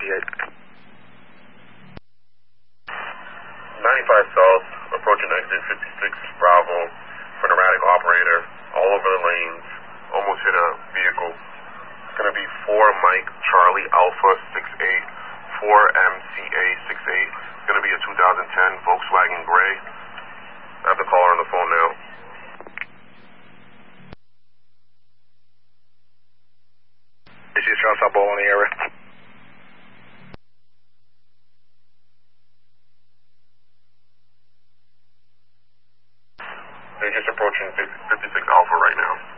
95 South, approaching exit 56 Bravo for an erratic operator, all over the lanes, almost hit a vehicle. It's going to be 4 Mike Charlie Alpha 68, 4 MCA 68. It's going to be a 2010 Volkswagen Gray. I have the caller on the phone now. This is South Ball in the area. They're just approaching 56 Alpha right now.